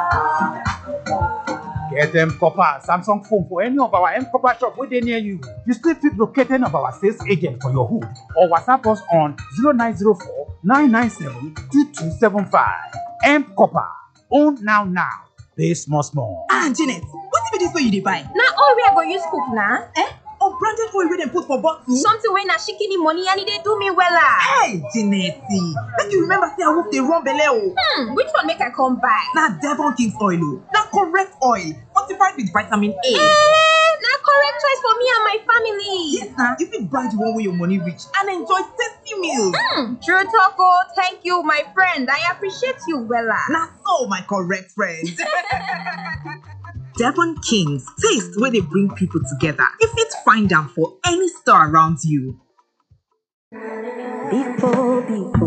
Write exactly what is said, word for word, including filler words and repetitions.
Get M Copper Samsung phone for any of our M Copper shop within near you. You still fit locate any of our sales agent for your hood or WhatsApp us on zero nine zero four nine nine seven two two seven five. M Copper. Own now now. Pay small small. Ah, Janet, what if it is where you dey buy? Now all we are going to use cook now. Eh? Unbranded oil wey dem put for bottle? Something wey na shikini money and e dey do me wella. Hey, Janet, make you remember say I wolf dey run belle o. Hmm, which one make I come buy? Na Devon King's oil o. Na correct oil, fortified with vitamin A. Eh, na correct choice for me and my family. Yes, na. You fit buy the one wey your money reach and enjoy tasty meals. Hmm, true talk o. Thank you, my friend. I appreciate you wella. Na so, my correct friend. Devon King's, taste where they bring people together. You fit find them for any store around you. Before, before.